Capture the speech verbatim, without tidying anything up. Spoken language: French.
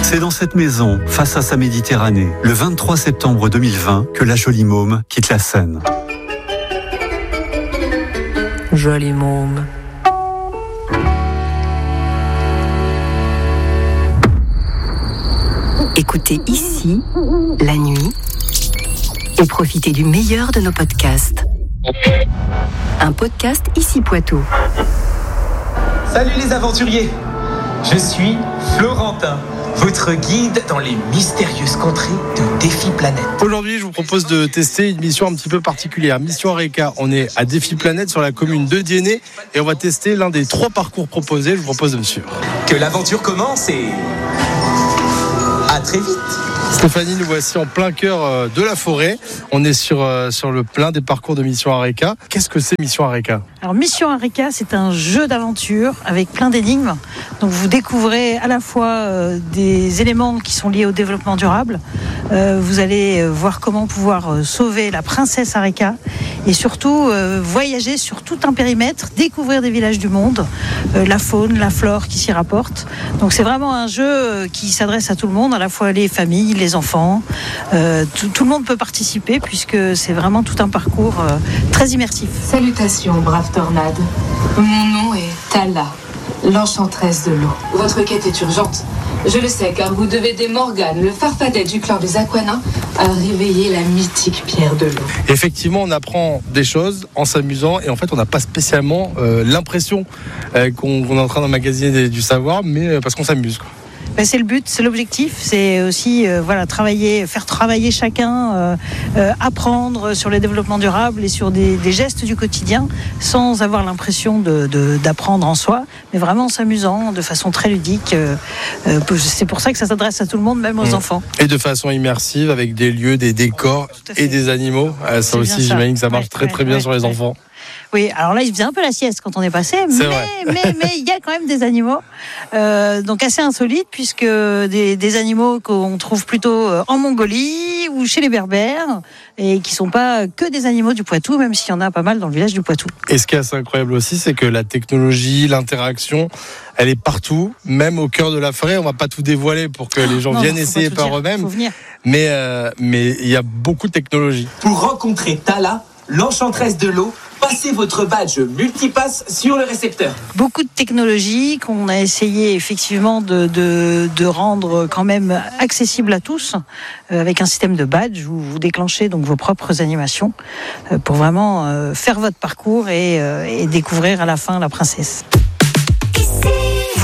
C'est dans cette maison, face à sa Méditerranée, le vingt-trois septembre deux mille vingt, que la jolie môme quitte la scène. Jolie môme. Écoutez ici, la nuit, et profitez du meilleur de nos podcasts. Un podcast Ici Poitou. Salut les aventuriers, je suis Florentin, votre guide dans les mystérieuses contrées de Défi Planète. Aujourd'hui, je vous propose de tester une mission un petit peu particulière. Mission Areca, on est à Défi Planète sur la commune de Diennet et on va tester l'un des trois parcours proposés. Je vous propose de me suivre. Que l'aventure commence et... à très vite. Stéphanie, nous voici en plein cœur de la forêt. On est sur, sur le plein des parcours de Mission Areca. Qu'est-ce que c'est Mission Areca ? Alors Mission Areca, c'est un jeu d'aventure avec plein d'énigmes. Donc vous découvrez à la fois euh, des éléments qui sont liés au développement durable. Euh, vous allez voir comment pouvoir euh, sauver la princesse Areca et surtout euh, voyager sur tout un périmètre, découvrir des villages du monde, euh, la faune, la flore qui s'y rapportent. Donc c'est vraiment un jeu qui s'adresse à tout le monde, à la fois les familles, les enfants. Euh, tout, tout le monde peut participer puisque c'est vraiment tout un parcours euh, très immersif. Salutations, brave tornade. Mon nom est Tala, l'enchanteresse de l'eau. Votre quête est urgente. Je le sais, car vous devez aider Morgane, le farfadet du clan des Aquanins, à réveiller la mythique pierre de l'eau. Effectivement, on apprend des choses en s'amusant et en fait, on n'a pas spécialement euh, l'impression euh, qu'on, qu'on est en train d'emmagasiner du savoir, mais euh, parce qu'on s'amuse, quoi. Ben c'est le but, c'est l'objectif, c'est aussi euh, voilà, travailler, faire travailler chacun, euh, euh, apprendre sur les développements durables et sur des, des gestes du quotidien sans avoir l'impression de, de, d'apprendre en soi, mais vraiment en s'amusant de façon très ludique. Euh, euh, c'est pour ça que ça s'adresse à tout le monde, même aux mmh. enfants. Et de façon immersive avec des lieux, des décors et des animaux. Euh, ça aussi, j'imagine que ça marche ouais, très très ouais, bien ouais, sur les ouais. enfants. Oui, alors là, il faisait un peu la sieste quand on est passé, c'est mais, mais, mais il y a quand même des animaux, euh, donc assez insolites, puisque des, des animaux qu'on trouve plutôt en Mongolie ou chez les Berbères, et qui ne sont pas que des animaux du Poitou, même s'il y en a pas mal dans le village du Poitou. Et ce qui est assez incroyable aussi, c'est que la technologie, l'interaction, elle est partout, même au cœur de la forêt. On ne va pas tout dévoiler pour que les gens non, viennent essayer par dire, eux-mêmes, mais euh, mais il y a beaucoup de technologie. Pour rencontrer Tala, l'enchanteresse de l'eau, passez votre badge multipass sur le récepteur. Beaucoup de technologies qu'on a essayé effectivement de, de, de rendre quand même accessibles à tous, euh, avec un système de badge où vous déclenchez donc vos propres animations euh, pour vraiment euh, faire votre parcours et, euh, et découvrir à la fin la princesse.